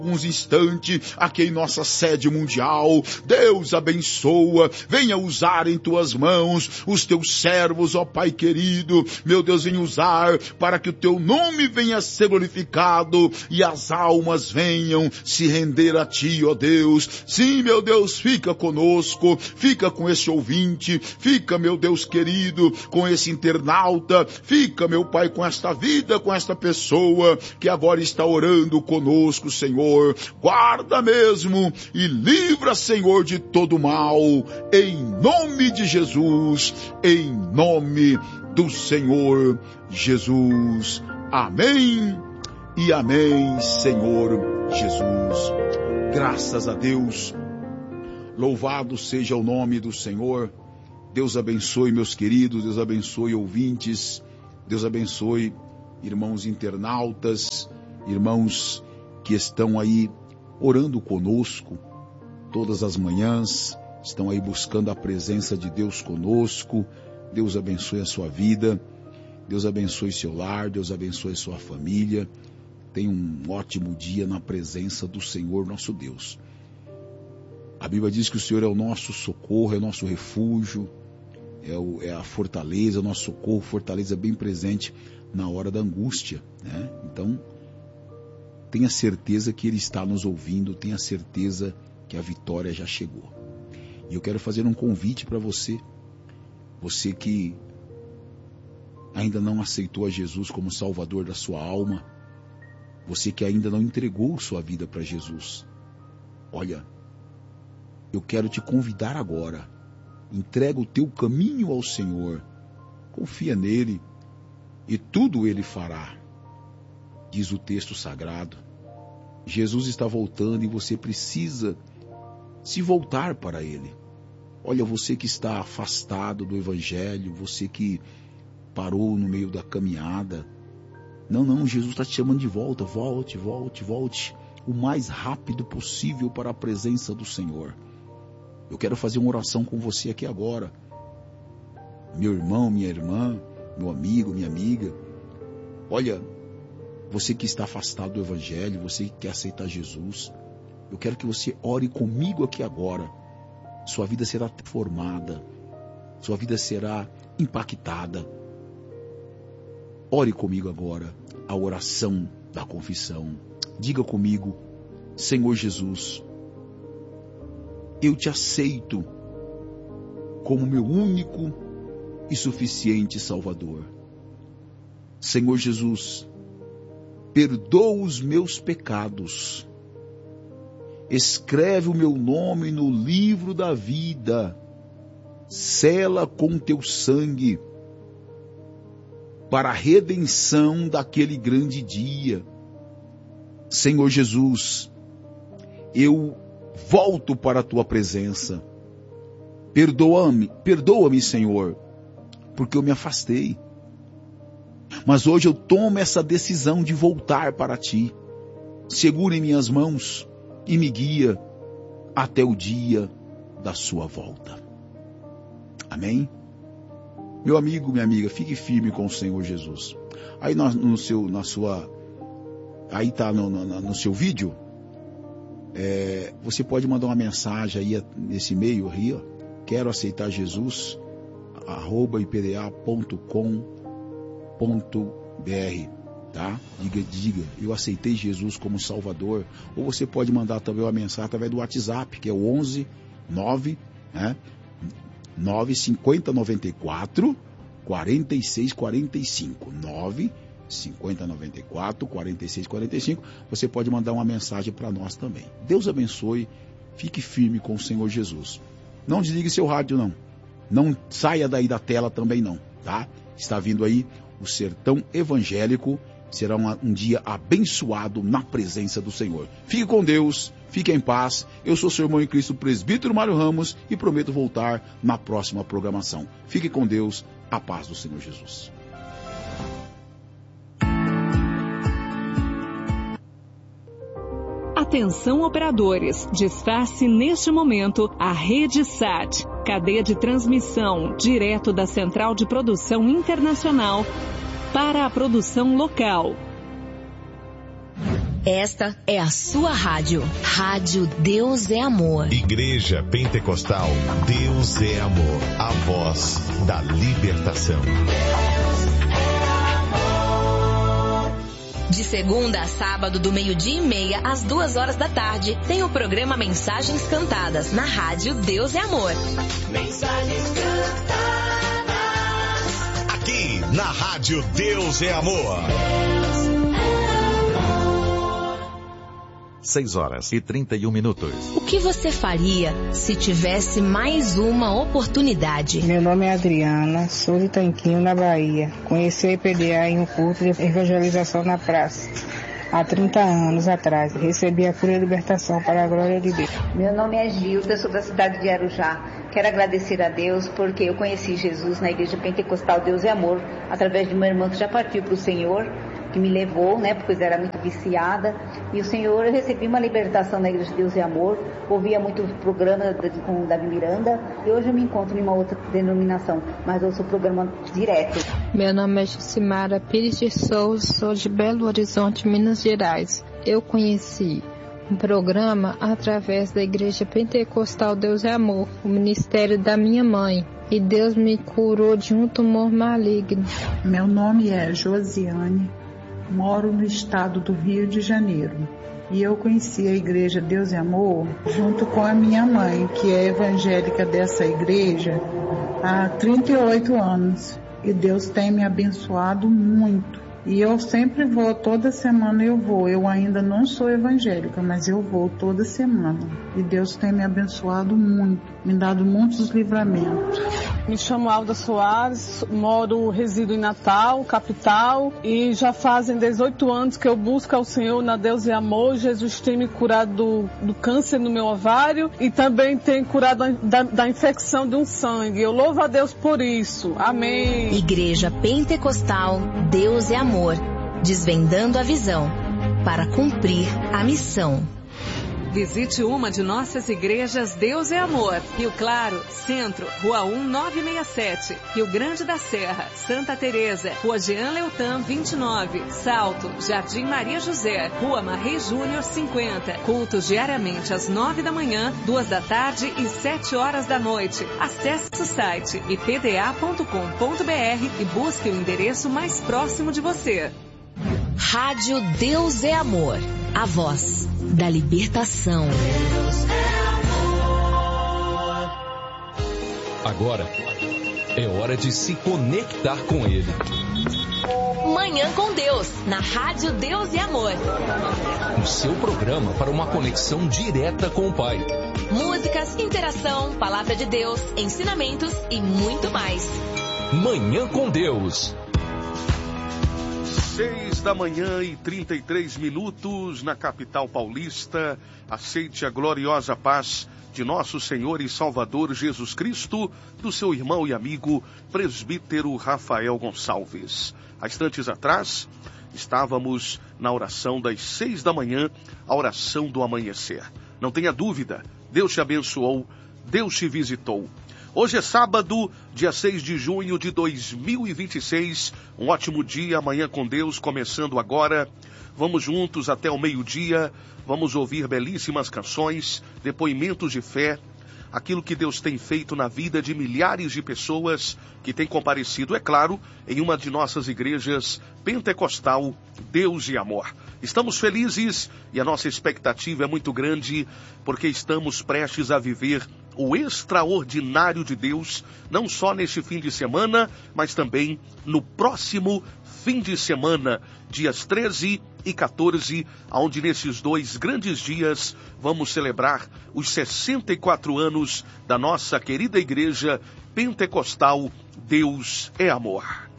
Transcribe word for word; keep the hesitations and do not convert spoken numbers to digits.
alguns instantes aqui em nossa sede mundial. Deus abençoa, venha usar em tuas mãos os teus servos, ó Pai querido. Meu Deus, venha usar para que o teu nome venha a ser glorificado e as almas venham se render a ti, ó Deus. Sim, meu Deus, fica conosco, fica com esse ouvinte, fica, meu Deus querido, com esse internauta, fica, meu Pai, com esta vida, com esta pessoa que agora está orando conosco, Senhor. Guarda mesmo e livra, Senhor, de todo mal, em nome de Jesus, em nome do Senhor Jesus. Amém e amém, Senhor Jesus. Graças a Deus, louvado seja o nome do Senhor. Deus abençoe, meus queridos, Deus abençoe ouvintes, Deus abençoe irmãos internautas, irmãos que estão aí orando conosco todas as manhãs, estão aí buscando a presença de Deus conosco. Deus abençoe a sua vida, Deus abençoe seu lar, Deus abençoe sua família. Tenha um ótimo dia na presença do Senhor nosso Deus. A Bíblia diz que o Senhor é o nosso socorro, é o nosso refúgio, é, o, é a fortaleza, o nosso socorro, fortaleza bem presente na hora da angústia, né? Então, tenha certeza que Ele está nos ouvindo, tenha certeza que a vitória já chegou. E eu quero fazer um convite para você, você que ainda não aceitou a Jesus como Salvador da sua alma, você que ainda não entregou sua vida para Jesus. Olha, eu quero te convidar agora, entrega o teu caminho ao Senhor, confia nele e tudo Ele fará. Diz o texto sagrado, Jesus está voltando e você precisa se voltar para Ele. Olha, você que está afastado do Evangelho, você que parou no meio da caminhada. Não, não, Jesus está te chamando de volta. Volte, volte, volte o mais rápido possível para a presença do Senhor. Eu quero fazer uma oração com você aqui agora. Meu irmão, minha irmã, meu amigo, minha amiga. Olha, você que está afastado do Evangelho, você que quer aceitar Jesus, eu quero que você ore comigo aqui agora. Sua vida será transformada, sua vida será impactada. Ore comigo agora a oração da confissão. Diga comigo: Senhor Jesus, eu te aceito como meu único e suficiente Salvador. Senhor Jesus, perdoa os meus pecados, escreve o meu nome no livro da vida, sela com teu sangue, para a redenção daquele grande dia. Senhor Jesus, eu volto para a tua presença, perdoa-me, perdoa-me, Senhor, porque eu me afastei. Mas hoje eu tomo essa decisão de voltar para ti. Segura em minhas mãos e me guia até o dia da sua volta. Amém? Meu amigo, minha amiga, fique firme com o Senhor Jesus. Aí no, no seu, na sua, aí está no, no, no seu vídeo, é, você pode mandar uma mensagem aí nesse e-mail aí, ó, quero aceitar Jesus, arroba ipda ponto com ponto br, tá? Diga, diga, eu aceitei Jesus como Salvador. Ou você pode mandar também uma mensagem através do WhatsApp, que é o onze nove, né? nove cinco zero nove quatro quarenta e seis quarenta e cinco. nove cinco zero nove quatro quarenta e seis quarenta e cinco. Você pode mandar uma mensagem para nós também. Deus abençoe. Fique firme com o Senhor Jesus. Não desligue seu rádio, não. Não saia daí da tela também, não, tá? Está vindo aí o Sertão Evangélico. Será uma, um dia abençoado na presença do Senhor. Fique com Deus, fique em paz. Eu sou seu irmão em Cristo, presbítero Mário Ramos, e prometo voltar na próxima programação. Fique com Deus, a paz do Senhor Jesus. Atenção operadores, desface neste momento a Rede S A T, cadeia de transmissão direto da Central de Produção Internacional para a produção local. Esta é a sua rádio. Rádio Deus é Amor. Igreja Pentecostal Deus é Amor. A voz da libertação. De segunda a sábado, do meio-dia e meia às duas horas da tarde, tem o programa Mensagens Cantadas, na rádio Deus é Amor. Mensagens cantadas. Aqui, na rádio Deus é Amor. seis horas e trinta e um minutos. O que você faria se tivesse mais uma oportunidade? Meu nome é Adriana, sou de Tanquinho, na Bahia. Conheci a I P D A em um culto de evangelização na praça. Há trinta anos atrás, recebi a cura e libertação para a glória de Deus. Meu nome é Gilda, sou da cidade de Arujá. Quero agradecer a Deus porque eu conheci Jesus na Igreja Pentecostal Deus é Amor, através de uma irmã que já partiu para o Senhor, que me levou, né, porque eu era muito viciada. E o Senhor, eu recebi uma libertação na Igreja Deus é Amor, ouvia muito programa com o Davi Miranda, e hoje eu me encontro em uma outra denominação, mas eu ouço o programa direto. Meu nome é Jucimara Pires de Souza, sou de Belo Horizonte, Minas Gerais. Eu conheci um programa através da Igreja Pentecostal Deus é Amor, o ministério da minha mãe, e Deus me curou de um tumor maligno. Meu nome é Josiane, moro no estado do Rio de Janeiro, e eu conheci a Igreja Deus é Amor junto com a minha mãe, que é evangélica dessa igreja há trinta e oito anos, e Deus tem me abençoado muito. E eu sempre vou, toda semana eu vou. Eu ainda não sou evangélica, mas eu vou toda semana. E Deus tem me abençoado muito, me dado muitos livramentos. Me chamo Alda Soares, moro, resido em Natal, capital, e já fazem dezoito anos que eu busco ao Senhor na Deus é Amor. Jesus tem me curado do, do câncer no meu ovário e também tem curado da, da infecção de um sangue. Eu louvo a Deus por isso. Amém. Igreja Pentecostal Deus é Amor. Amor, desvendando a visão para cumprir a missão. Visite uma de nossas igrejas Deus é Amor. Rio Claro, Centro, Rua um nove seis sete. Rio Grande da Serra, Santa Teresa, Rua Jean Leotan vinte e nove. Salto, Jardim Maria José, Rua Marrei Júnior cinquenta. Cultos diariamente às nove da manhã, duas da tarde e sete horas da noite. Acesse o site i p d a ponto com ponto b r e busque o endereço mais próximo de você. Rádio Deus é Amor, a voz da libertação. Agora é hora de se conectar com Ele. Manhã com Deus, na Rádio Deus é Amor. O seu programa para uma conexão direta com o Pai. Músicas, interação, palavra de Deus, ensinamentos e muito mais. Manhã com Deus. Seis da manhã e trinta e três minutos na capital paulista. Aceite a gloriosa paz de nosso Senhor e Salvador Jesus Cristo, do seu irmão e amigo presbítero Rafael Gonçalves. Há instantes atrás, estávamos na oração das seis da manhã, a oração do amanhecer. Não tenha dúvida, Deus te abençoou, Deus te visitou. Hoje é sábado, dia seis de junho de dois mil e vinte e seis, um ótimo dia, amanhã com Deus, começando agora. Vamos juntos até o meio-dia, vamos ouvir belíssimas canções, depoimentos de fé, aquilo que Deus tem feito na vida de milhares de pessoas que têm comparecido, é claro, em uma de nossas igrejas pentecostal, Deus e Amor. Estamos felizes e a nossa expectativa é muito grande, porque estamos prestes a viver o extraordinário de Deus, não só neste fim de semana, mas também no próximo fim de semana, dias treze e quatorze, onde nesses dois grandes dias vamos celebrar os sessenta e quatro anos da nossa querida igreja pentecostal Deus é Amor.